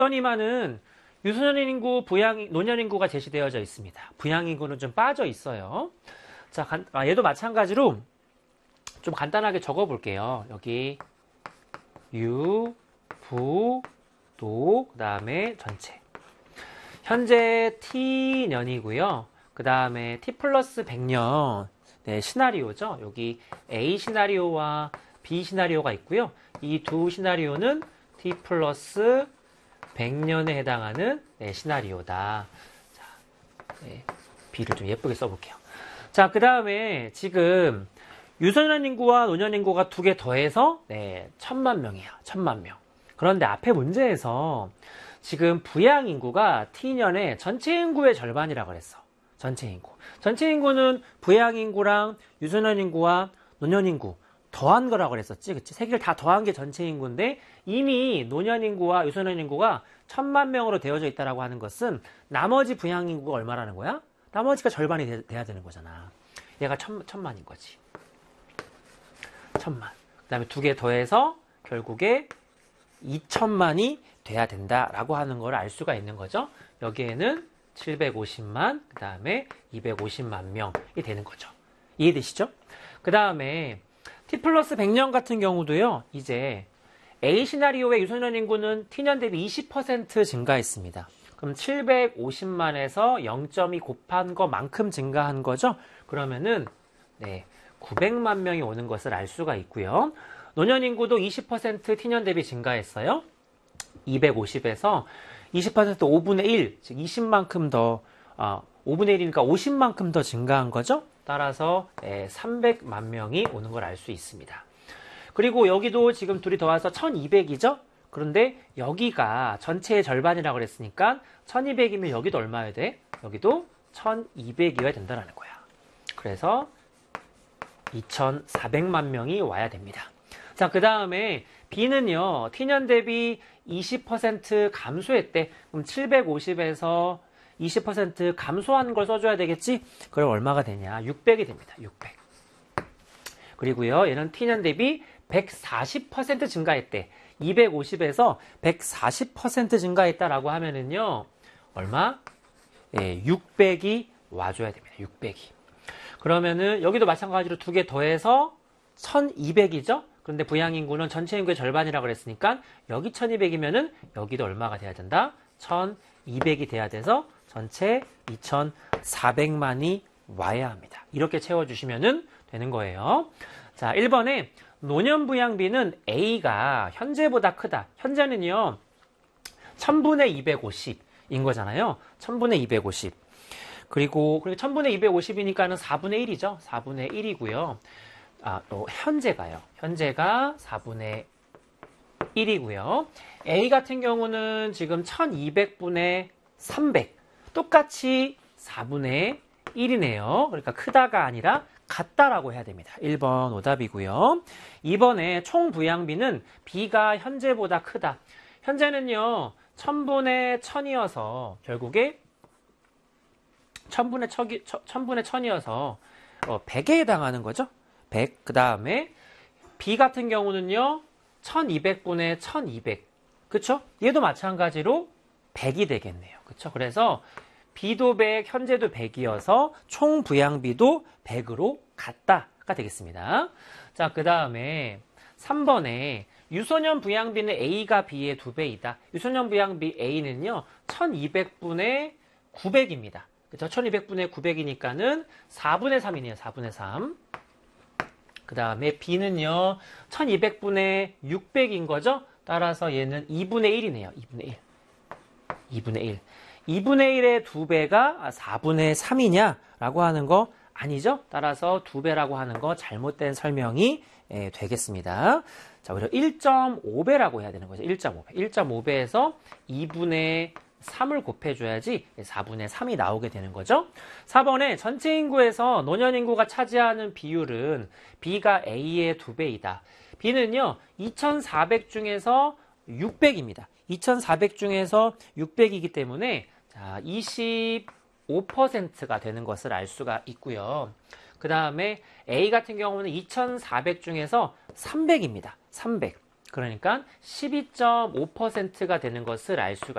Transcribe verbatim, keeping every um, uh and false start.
어떤 유소년 인구, 부양, 노년 인구가 제시되어져 있습니다. 부양 인구는 좀 빠져 있어요. 자, 간, 아, 얘도 마찬가지로 좀 간단하게 적어 볼게요. 여기 유, 부, 노, 그 다음에 전체. 현재 T년이고요. 그 다음에 T 플러스 백 년 네, 시나리오죠. 여기 A 시나리오와 B 시나리오가 있고요. 이 두 시나리오는 T 플러스 백 년에 해당하는 네, 시나리오다. 자, 네, B를 좀 예쁘게 써볼게요. 자, 그 다음에 지금 유소년 인구와 노년 인구가 두 개 더해서 네, 천만 명이에요. 천만 명. 그런데 앞에 문제에서 지금 부양 인구가 T년의 전체 인구의 절반이라고 그랬어. 전체 인구. 전체 인구는 부양 인구랑 유소년 인구와 노년 인구 더한 거라고 그랬었지. 그치? 세 개를 다 더한 게 전체 인구인데 이미 노년 인구와 유소년 인구가 천만 명으로 되어져 있다라고 하는 것은 나머지 부양 인구가 얼마라는 거야? 나머지가 절반이 되, 돼야 되는 거잖아. 얘가 천, 천만인 거지. 천만. 그 다음에 두 개 더해서 결국에 이천만이 돼야 된다라고 하는 걸 알 수가 있는 거죠. 여기에는 칠백오십만, 그 다음에 이백오십만 명이 되는 거죠. 이해되시죠? 그 다음에 T 플러스 백 년 같은 경우도요, 이제 A 시나리오의 유소년 인구는 T년 대비 이십 퍼센트 증가했습니다. 그럼 칠백오십만에서 영 점 이 곱한 것만큼 증가한 거죠? 그러면은, 네, 구백만 명이 오는 것을 알 수가 있고요. 노년 인구도 이십 퍼센트 T년 대비 증가했어요. 이백오십에서 이십 퍼센트 오분의 일, 즉 이십만큼 더, 어, 오분의 일이니까 오십만큼 더 증가한 거죠. 따라서 예, 삼백만 명이 오는 걸 알 수 있습니다. 그리고 여기도 지금 둘이 더해서 천이백이죠. 그런데 여기가 전체의 절반이라고 그랬으니까 천이백이면 여기도 얼마여야 돼? 여기도 천이백이어야 된다는 거야. 그래서 이천사백만 명이 와야 됩니다. 자, 그 다음에 B는요, T년 대비 이십 퍼센트 감소했대. 그럼 칠백오십에서 이십 퍼센트 감소한 걸 써줘야 되겠지? 그럼 얼마가 되냐? 육백이 됩니다. 육백. 그리고요, 얘는 T년 대비 백사십 퍼센트 증가했대. 이백오십에서 백사십 퍼센트 증가했다라고 하면은요, 얼마? 예, 육백이 와줘야 됩니다. 육백이. 그러면은 여기도 마찬가지로 두 개 더해서 천이백이죠? 그런데 부양 인구는 전체 인구의 절반이라고 그랬으니까 여기 천이백이면은 여기도 얼마가 돼야 된다? 천이백이 돼야 돼서 전체 이천사백만이 와야 합니다. 이렇게 채워주시면 되는 거예요. 자, 일 번에 노년 부양비는 A가 현재보다 크다. 현재는요, 천분의 이백오십인 거잖아요. 천분의 이백오십. 그리고, 그리고 천분의 이백오십이니까는 사분의 일이죠. 사분의 일이고요. 아, 또 현재가요. 현재가 사분의 일이고요. A 같은 경우는 지금 천이백분의 삼백. 똑같이 사분의 일이네요. 그러니까 크다가 아니라 같다라고 해야 됩니다. 일 번 오답이고요. 이 번에 총 부양비는 B가 현재보다 크다. 현재는요, 천분의 천이어서 결국에 천분의 천이, 천분의 천이어서 어, 백에 해당하는 거죠. 백. 그 다음에 B 같은 경우는요, 천이백분의 천이백. 그쵸? 얘도 마찬가지로 백이 되겠네요. 그쵸? 그래서 B도 백, 현재도 백이어서 총 부양비도 백으로 같다가 되겠습니다. 자, 그 다음에 삼 번에 유소년 부양비는 A가 B의 두 배이다. 유소년 부양비 A는요, 천이백분의 구백입니다. 그쵸? 천이백분의 구백이니까는 사분의 삼이네요. 사분의 삼. 그 다음에 B는요, 천이백분의 육백인 거죠? 따라서 얘는 이분의 일이네요. 이분의 일. 이분의 일. 이분의 일의 두 배가 사분의 삼이냐? 라고 하는 거 아니죠? 따라서 두 배라고 하는 거 잘못된 설명이 예, 되겠습니다. 자, 오히려 일 점 오 배라고 해야 되는 거죠. 일 점 오 배. 일 점 오 배에서 이분의 삼을 곱해줘야지 사분의 삼이 나오게 되는 거죠. 사 번에 전체 인구에서 노년 인구가 차지하는 비율은 B가 A의 두 배이다. B는요, 이천사백 중에서 육백입니다. 이천사백 중에서 육백이기 때문에 자, 이십오 퍼센트가 되는 것을 알 수가 있고요. 그 다음에 A 같은 경우는 이천사백 중에서 삼백입니다. 삼백. 그러니까 십이 점 오 퍼센트가 되는 것을 알 수가